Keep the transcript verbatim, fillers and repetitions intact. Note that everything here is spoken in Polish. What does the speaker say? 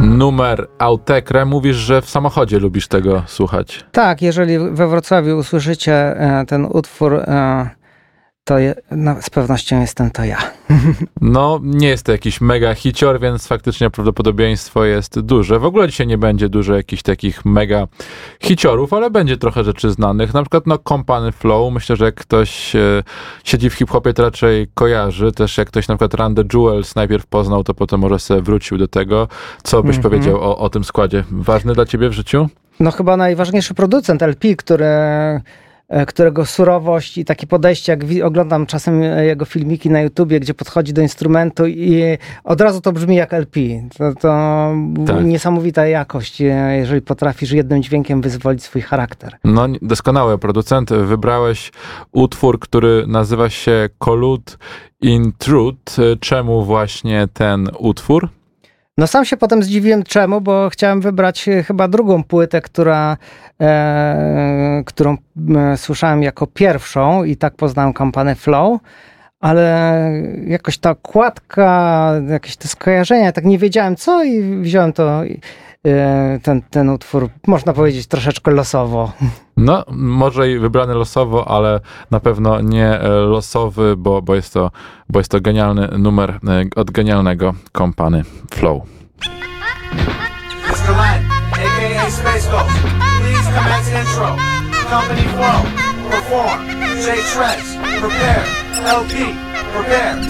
numer Autechre. Mówisz, że w samochodzie lubisz tego słuchać. Tak, jeżeli we Wrocławiu usłyszycie ten utwór, to je, no, z pewnością jestem to ja. No, nie jest to jakiś mega hicior, więc faktycznie prawdopodobieństwo jest duże. W ogóle dzisiaj nie będzie dużo jakichś takich mega hiciorów, ale będzie trochę rzeczy znanych. Na przykład no Company Flow. Myślę, że jak ktoś e, siedzi w hip-hopie, to raczej kojarzy. Też jak ktoś na przykład Run the Jewels najpierw poznał, to potem może sobie wrócił do tego. Co byś mm-hmm. powiedział o, o tym składzie? Ważny dla ciebie w życiu? No chyba najważniejszy producent L P, który... którego surowość i takie podejście, jak oglądam czasem jego filmiki na YouTubie, gdzie podchodzi do instrumentu i od razu to brzmi jak L P. To, to tak. Niesamowita jakość, jeżeli potrafisz jednym dźwiękiem wyzwolić swój charakter. No, doskonały producent. Wybrałeś utwór, który nazywa się Collude in Truth. Czemu właśnie ten utwór? No sam się potem zdziwiłem czemu, bo chciałem wybrać chyba drugą płytę, która, e, którą e, słyszałem jako pierwszą i tak poznałem Company Flow, ale jakoś ta okładka, jakieś te skojarzenia, tak nie wiedziałem co i wziąłem to, e, ten, ten utwór, można powiedzieć, troszeczkę losowo. No, może i wybrany losowo, ale na pewno nie losowy, bo, bo, jest, to, bo jest to genialny numer od genialnego Company Flow. mister Len, a k a. Space Ghost, please commence intro. Company Flow, perform. J Trez, prepare. L P, prepare.